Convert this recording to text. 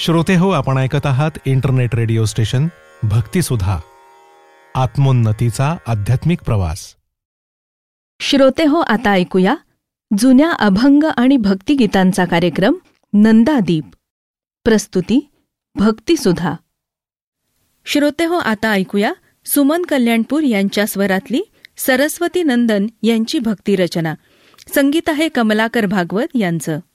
श्रोते हो, आपण ऐकत आहात इंटरनेट रेडिओ स्टेशन भक्तिसुधा, आत्मोन्नतीचा आध्यात्मिक प्रवास. श्रोते हो, आता ऐकूया जुन्या अभंग आणि भक्तिगीतांचा कार्यक्रम नंदादीप. प्रस्तुती भक्तिसुधा. श्रोते हो, आता ऐकूया सुमन कल्याणपूर यांच्या स्वरातली सरस्वती नंदन यांची भक्तिरचना. संगीत आहे कमलाकर भागवत यांचं.